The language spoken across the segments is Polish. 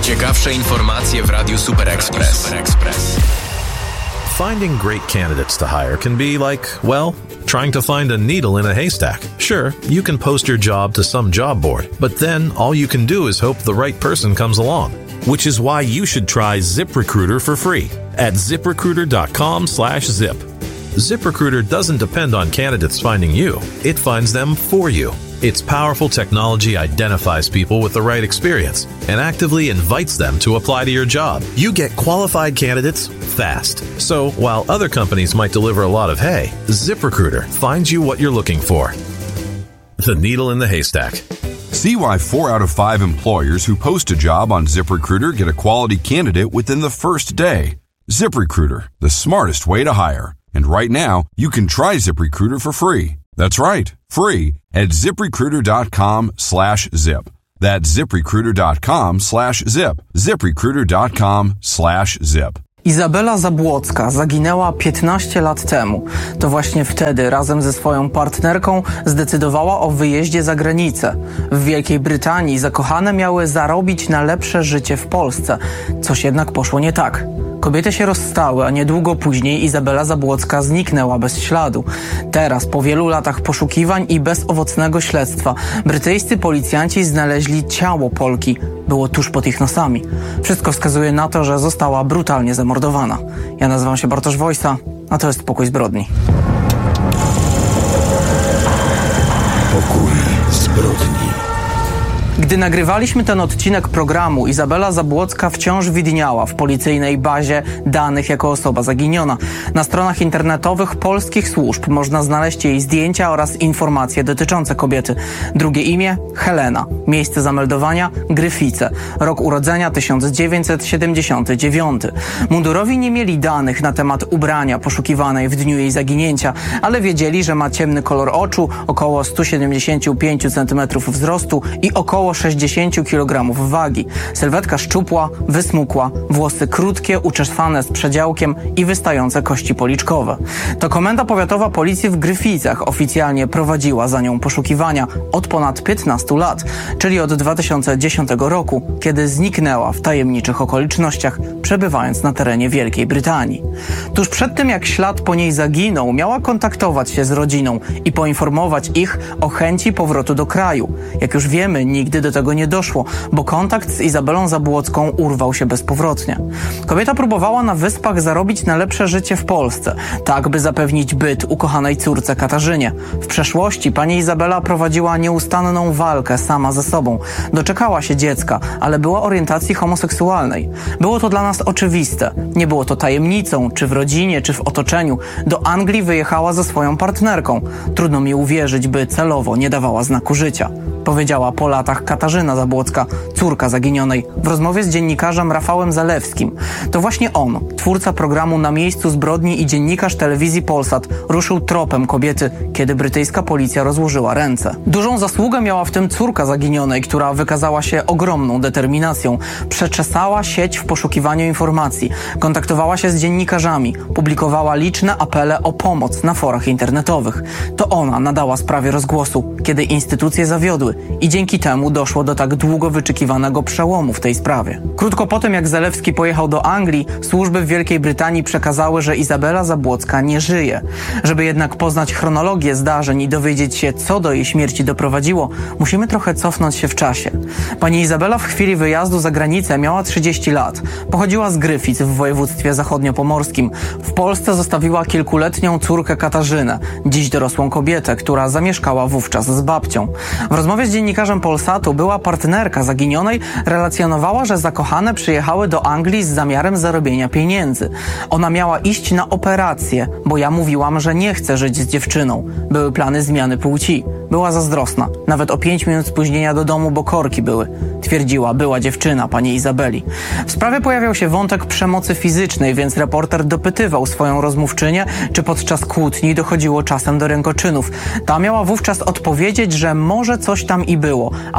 Najciekawsze informacje w Radiu Super Express. Finding great candidates to hire can be like, well, trying to find a needle in a haystack. Sure, you can post your job to some job board, but then all you can do is hope the right person comes along. Which is why you should try ZipRecruiter for free at ZipRecruiter.com/zip. ZipRecruiter doesn't depend on candidates finding you. It finds them for you. Its powerful technology identifies people with the right experience and actively invites them to apply to your job. You get qualified candidates fast. So while other companies might deliver a lot of hay, ZipRecruiter finds you what you're looking for. The needle in the haystack. See why 4 out of 5 employers who post a job on ZipRecruiter get a quality candidate within the first day. ZipRecruiter, the smartest way to hire. And right now, you can try ZipRecruiter for free. That's right, free at ZipRecruiter.com/zip. That's ZipRecruiter.com/zip. ZipRecruiter.com/zip. Izabela Zabłocka zaginęła 15 lat temu. To właśnie wtedy razem ze swoją partnerką zdecydowała o wyjeździe za granicę. W Wielkiej Brytanii zakochane miały zarobić na lepsze życie w Polsce. Coś jednak poszło nie tak. Kobiety się rozstały, a niedługo później Izabela Zabłocka zniknęła bez śladu. Teraz, po wielu latach poszukiwań i bezowocnego śledztwa, brytyjscy policjanci znaleźli ciało Polki. Było tuż pod ich nosami. Wszystko wskazuje na to, że została brutalnie zamordowana. Ja nazywam się Bartosz Wojsa, a to jest Pokój zbrodni. Pokój zbrodni. Gdy nagrywaliśmy ten odcinek programu, Izabela Zabłocka wciąż widniała w policyjnej bazie danych jako osoba zaginiona. Na stronach internetowych polskich służb można znaleźć jej zdjęcia oraz informacje dotyczące kobiety. Drugie imię – Helena. Miejsce zameldowania – Gryfice. Rok urodzenia – 1979. Mundurowi nie mieli danych na temat ubrania poszukiwanej w dniu jej zaginięcia, ale wiedzieli, że ma ciemny kolor oczu, około 175 cm wzrostu i około 60 kg wagi. Sylwetka szczupła, wysmukła, włosy krótkie, uczesane z przedziałkiem i wystające kości policzkowe. To Komenda Powiatowa Policji w Gryficach oficjalnie prowadziła za nią poszukiwania od ponad 15 lat, czyli od 2010 roku, kiedy zniknęła w tajemniczych okolicznościach, przebywając na terenie Wielkiej Brytanii. Tuż przed tym, jak ślad po niej zaginął, miała kontaktować się z rodziną i poinformować ich o chęci powrotu do kraju. Jak już wiemy, nigdy do tego nie doszło, bo kontakt z Izabelą Zabłocką urwał się bezpowrotnie. Kobieta próbowała na Wyspach zarobić na lepsze życie w Polsce, tak by zapewnić byt ukochanej córce Katarzynie. W przeszłości pani Izabela prowadziła nieustanną walkę sama ze sobą. Doczekała się dziecka, ale była orientacji homoseksualnej. Było to dla nas oczywiste. Nie było to tajemnicą, czy w rodzinie, czy w otoczeniu. Do Anglii wyjechała ze swoją partnerką. Trudno mi uwierzyć, by celowo nie dawała znaku życia. Powiedziała po latach Katarzyna Zabłocka, córka zaginionej, w rozmowie z dziennikarzem Rafałem Zalewskim. To właśnie on, twórca programu Na miejscu zbrodni i dziennikarz telewizji Polsat, ruszył tropem kobiety, kiedy brytyjska policja rozłożyła ręce. Dużą zasługę miała w tym córka zaginionej, która wykazała się ogromną determinacją. Przeczesała sieć w poszukiwaniu informacji, kontaktowała się z dziennikarzami, publikowała liczne apele o pomoc na forach internetowych. To ona nadała sprawie rozgłosu, kiedy instytucje zawiodły i dzięki temu doszło do tak długo wyczekiwanego przełomu w tej sprawie. Krótko po tym, jak Zalewski pojechał do Anglii, służby w Wielkiej Brytanii przekazały, że Izabela Zabłocka nie żyje. Żeby jednak poznać chronologię zdarzeń i dowiedzieć się, co do jej śmierci doprowadziło, musimy trochę cofnąć się w czasie. Pani Izabela w chwili wyjazdu za granicę miała 30 lat. Pochodziła z Gryfic w województwie zachodniopomorskim. W Polsce zostawiła kilkuletnią córkę Katarzynę, dziś dorosłą kobietę, która zamieszkała wówczas z babcią. W rozmowie z dziennikarzem Polsatu była partnerka zaginionej relacjonowała, że zakochane przyjechały do Anglii z zamiarem zarobienia pieniędzy. Ona miała iść na operację, bo ja mówiłam, że nie chcę żyć z dziewczyną. Były plany zmiany płci. Była zazdrosna. Nawet o 5 minut spóźnienia do domu, bo korki były. Twierdziła była dziewczyna pani Izabeli. W sprawie pojawiał się wątek przemocy fizycznej, więc reporter dopytywał swoją rozmówczynię, czy podczas kłótni dochodziło czasem do rękoczynów. Ta miała wówczas odpowiedzieć, że może coś tam i było, ale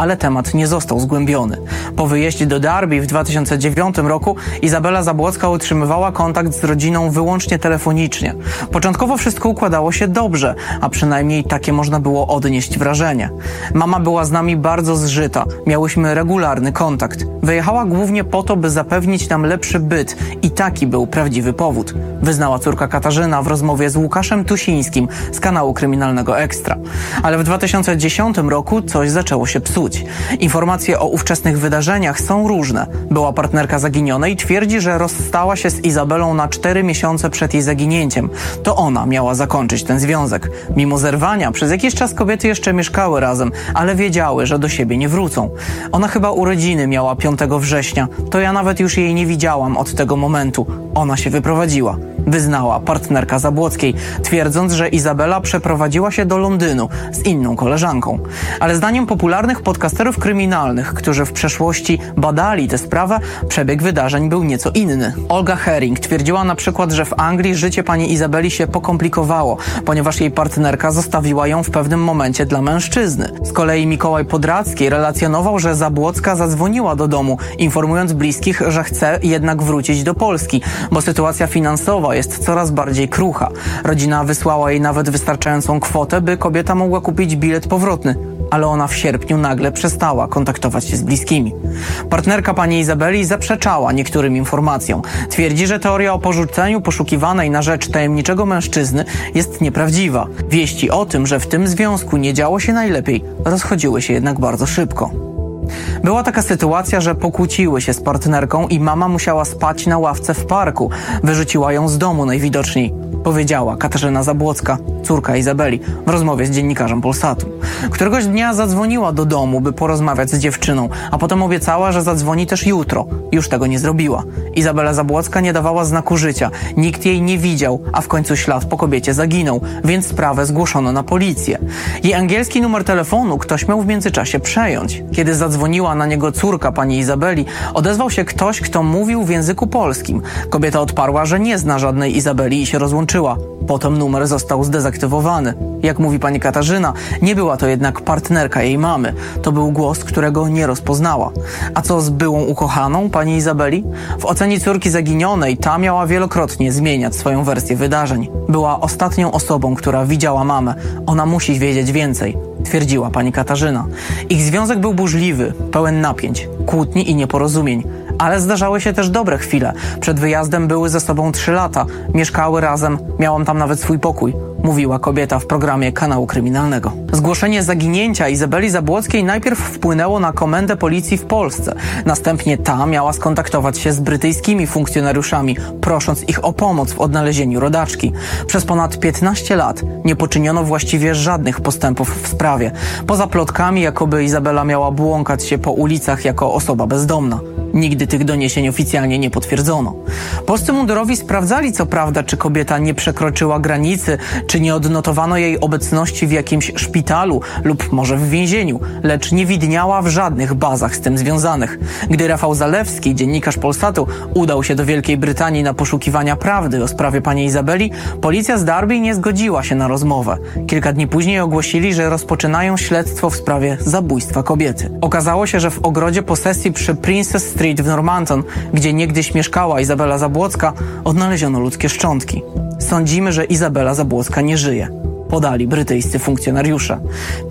ale temat nie został zgłębiony. Po wyjeździe do Derby w 2009 roku Izabela Zabłocka utrzymywała kontakt z rodziną wyłącznie telefonicznie. Początkowo wszystko układało się dobrze, a przynajmniej takie można było odnieść wrażenie. Mama była z nami bardzo zżyta, miałyśmy regularny kontakt. Wyjechała głównie po to, by zapewnić nam lepszy byt i taki był prawdziwy powód, wyznała córka Katarzyna w rozmowie z Łukaszem Tusińskim z kanału kryminalnego Ekstra. Ale w 2010 roku coś zaczęło się psuć. Informacje o ówczesnych wydarzeniach są różne. Była partnerka zaginionej, twierdzi, że rozstała się z Izabelą na 4 miesiące przed jej zaginięciem. To ona miała zakończyć ten związek. Mimo zerwania, przez jakiś czas kobiety jeszcze mieszkały razem, ale wiedziały, że do siebie nie wrócą. Ona chyba urodziny miała 5 września. To ja nawet już jej nie widziałam od tego momentu. Ona się wyprowadziła, wyznała partnerka Zabłockiej, twierdząc, że Izabela przeprowadziła się do Londynu z inną koleżanką. Ale zdaniem popularnych podcasterów kryminalnych, którzy w przeszłości badali tę sprawę, przebieg wydarzeń był nieco inny. Olga Herring twierdziła na przykład, że w Anglii życie pani Izabeli się pokomplikowało, ponieważ jej partnerka zostawiła ją w pewnym momencie dla mężczyzny. Z kolei Mikołaj Podracki relacjonował, że Zabłocka zadzwoniła do domu, informując bliskich, że chce jednak wrócić do Polski, bo sytuacja finansowa jest coraz bardziej krucha. Rodzina wysłała jej nawet wystarczającą kwotę, by kobieta mogła kupić bilet powrotny, ale ona w sierpniu nagle przestała kontaktować się z bliskimi. Partnerka pani Izabeli zaprzeczała niektórym informacjom. Twierdzi, że teoria o porzuceniu poszukiwanej na rzecz tajemniczego mężczyzny jest nieprawdziwa. Wieści o tym, że w tym związku nie działo się najlepiej, rozchodziły się jednak bardzo szybko. Była taka sytuacja, że pokłóciły się z partnerką i mama musiała spać na ławce w parku. Wyrzuciła ją z domu najwidoczniej, powiedziała Katarzyna Zabłocka, córka Izabeli, w rozmowie z dziennikarzem Polsatu. Któregoś dnia zadzwoniła do domu, by porozmawiać z dziewczyną, a potem obiecała, że zadzwoni też jutro. Już tego nie zrobiła. Izabela Zabłocka nie dawała znaku życia. Nikt jej nie widział, a w końcu ślad po kobiecie zaginął, więc sprawę zgłoszono na policję. Jej angielski numer telefonu ktoś miał w międzyczasie przejąć. Kiedy zadzwoniła na niego córka pani Izabeli, odezwał się ktoś, kto mówił w języku polskim. Kobieta odparła, że nie zna żadnej Izabeli i się rozłączyła. Potem numer został zdezaktywowany. Jak mówi pani Katarzyna, nie była to jednak partnerka jej mamy. To był głos, którego nie rozpoznała. A co z byłą ukochaną pani Izabeli? W ocenie córki zaginionej ta miała wielokrotnie zmieniać swoją wersję wydarzeń. Była ostatnią osobą, która widziała mamę. Ona musi wiedzieć więcej, twierdziła pani Katarzyna. Ich związek był burzliwy, pełen napięć, kłótni i nieporozumień. Ale zdarzały się też dobre chwile. Przed wyjazdem były ze sobą 3 lata. Mieszkały razem. Miałam tam nawet swój pokój, mówiła kobieta w programie kanału kryminalnego. Zgłoszenie zaginięcia Izabeli Zabłockiej najpierw wpłynęło na komendę policji w Polsce. Następnie ta miała skontaktować się z brytyjskimi funkcjonariuszami, prosząc ich o pomoc w odnalezieniu rodaczki. Przez ponad 15 lat nie poczyniono właściwie żadnych postępów w sprawie. Poza plotkami, jakoby Izabela miała błąkać się po ulicach jako osoba bezdomna. Nigdy tych doniesień oficjalnie nie potwierdzono. Polscy mundurowi sprawdzali co prawda, czy kobieta nie przekroczyła granicy, czy nie odnotowano jej obecności w jakimś szpitalu lub może w więzieniu, lecz nie widniała w żadnych bazach z tym związanych. Gdy Rafał Zalewski, dziennikarz Polsatu, udał się do Wielkiej Brytanii na poszukiwania prawdy o sprawie pani Izabeli, policja z Derby nie zgodziła się na rozmowę. Kilka dni później ogłosili, że rozpoczynają śledztwo w sprawie zabójstwa kobiety. Okazało się, że w ogrodzie posesji przy Princess Street w Normanton, gdzie niegdyś mieszkała Izabela Zabłocka, odnaleziono ludzkie szczątki. Sądzimy, że Izabela Zabłocka nie żyje, podali brytyjscy funkcjonariusze.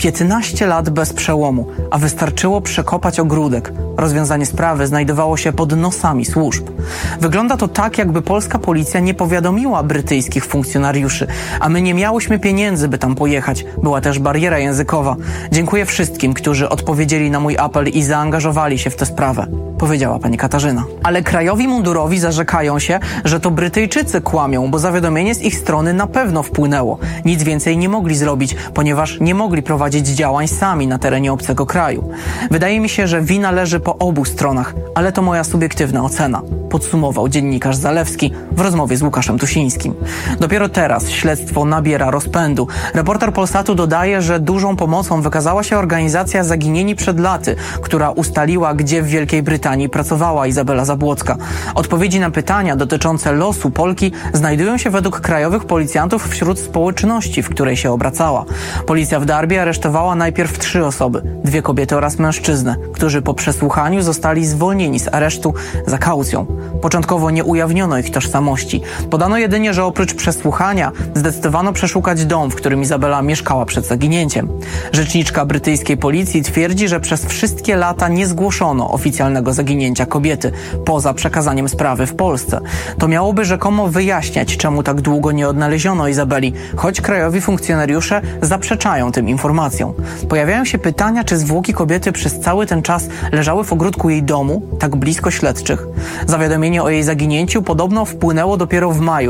15 lat bez przełomu, a wystarczyło przekopać ogródek. Rozwiązanie sprawy znajdowało się pod nosami służb. Wygląda to tak, jakby polska policja nie powiadomiła brytyjskich funkcjonariuszy, a my nie miałyśmy pieniędzy, by tam pojechać. Była też bariera językowa. Dziękuję wszystkim, którzy odpowiedzieli na mój apel i zaangażowali się w tę sprawę, powiedziała pani Katarzyna. Ale krajowi mundurowi zarzekają się, że to Brytyjczycy kłamią, bo zawiadomienie z ich strony na pewno wpłynęło. Nic więcej nie mogli zrobić, ponieważ nie mogli prowadzić działań sami na terenie obcego kraju. Wydaje mi się, że wina leży po obu stronach, ale to moja subiektywna ocena, podsumował dziennikarz Zalewski w rozmowie z Łukaszem Tusińskim. Dopiero teraz śledztwo nabiera rozpędu. Reporter Polsatu dodaje, że dużą pomocą wykazała się organizacja Zaginieni przed laty, która ustaliła, gdzie w Wielkiej Brytanii pracowała Izabela Zabłocka. Odpowiedzi na pytania dotyczące losu Polki znajdują się według krajowych policjantów wśród społeczności, w której się obracała. Policja w Derby aresztowała najpierw 3 osoby, 2 kobiety oraz mężczyznę, którzy po przesłuchaniu zostali zwolnieni z aresztu za kaucją. Początkowo nie ujawniono ich tożsamości. Podano jedynie, że oprócz przesłuchania zdecydowano przeszukać dom, w którym Izabela mieszkała przed zaginięciem. Rzeczniczka brytyjskiej policji twierdzi, że przez wszystkie lata nie zgłoszono oficjalnego zaginięcia kobiety, poza przekazaniem sprawy w Polsce. To miałoby rzekomo wyjaśniać, czemu tak długo nie odnaleziono Izabeli, choć krajowi funkcjonariusze zaprzeczają tym informacjom. Pojawiają się pytania, czy zwłoki kobiety przez cały ten czas leżały w ogródku jej domu, tak blisko śledczych. Zawiadomienie o jej zaginięciu podobno wpłynęło dopiero w maju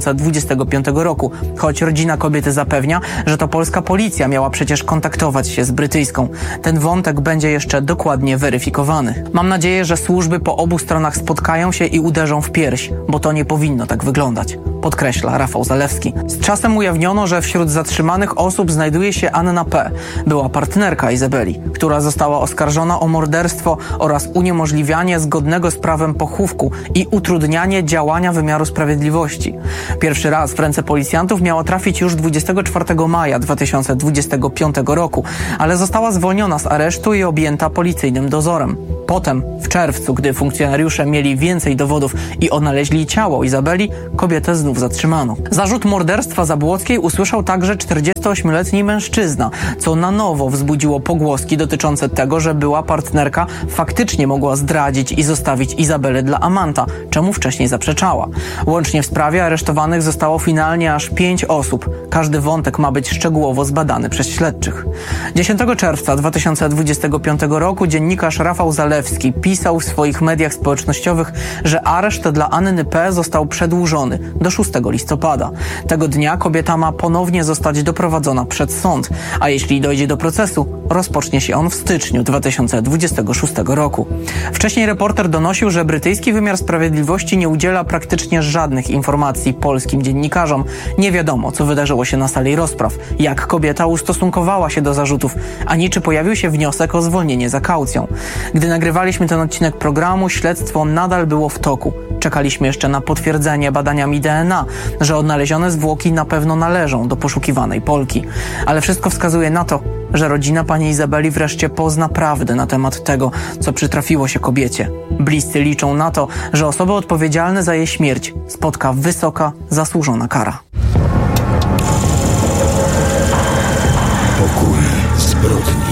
2025 roku, choć rodzina kobiety zapewnia, że to polska policja miała przecież kontaktować się z brytyjską. Ten wątek będzie jeszcze dokładnie weryfikowany. Mam nadzieję, że służby po obu stronach spotkają się i uderzą w pierś, bo to nie powinno tak wyglądać, podkreśla Rafał Zalewski. Z czasem ujawniono, że wśród zatrzymanych osób znajduje się Anna P., była partnerka Izabeli, która została oskarżona o morderstwo oraz uniemożliwianie zgodnego z prawem pochówku i utrudnianie działania wymiaru sprawiedliwości. Pierwszy raz w ręce policjantów miała trafić już 24 maja 2025 roku, ale została zwolniona z aresztu i objęta policyjnym dozorem. Potem, w czerwcu, gdy funkcjonariusze mieli więcej dowodów i odnaleźli ciało Izabeli, kobietę znów zatrzymano. Zarzut morderstwa Zabłockiej usłyszał także 48-letni mężczyzna, co na nowo wzbudziło pogłoski dotyczące tego, że była partnerka faktycznie mogła zdradzić i zostawić Izabelę dla amanta, czemu wcześniej zaprzeczała. Łącznie w sprawie aresztowanych zostało finalnie aż 5 osób. Każdy wątek ma być szczegółowo zbadany przez śledczych. 10 czerwca 2025 roku dziennikarz Rafał Zalewski pisał w swoich mediach społecznościowych, że areszt dla Anny P. został przedłużony do 6 listopada. Tego dnia kobieta ma ponownie zostać doprowadzona przed sąd, a jeśli dojdzie do procesu, rozpocznie się on w styczniu 2026 roku. Wcześniej reporter donosił, że brytyjski wymiar sprawiedliwości nie udziela praktycznie żadnych informacji polskim dziennikarzom. Nie wiadomo, co wydarzyło się na sali rozpraw, jak kobieta ustosunkowała się do zarzutów, ani czy pojawił się wniosek o zwolnienie za kaucją. Gdy nagrywaliśmy ten odcinek programu, śledztwo nadal było w toku. Czekaliśmy jeszcze na potwierdzenie badaniami DNA, że odnalezione zwłoki na pewno należą do poszukiwanej Polki. Ale wszystko wskazuje na to, że rodzina pani Izabeli wreszcie pozna prawdę na temat tego, co przytrafiło się kobiecie. Bliscy liczą na to, że osoby odpowiedzialne za jej śmierć spotka wysoka, zasłużona kara. Pokój zbrodni.